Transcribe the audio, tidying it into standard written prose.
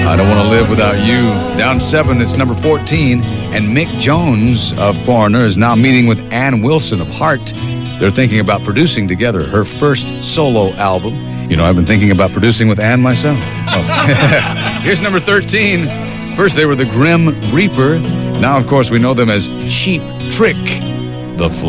I Don't Want to Live Without You. Down 7, it's number 14. And Mick Jones of Foreigner is now meeting with Ann Wilson of Heart. They're thinking about producing together her first solo album. You know, I've been thinking about producing with Ann myself. Oh. Here's number 13. First, they were the Grim Reaper. Now, of course, we know them as Cheap Trick. The Flame.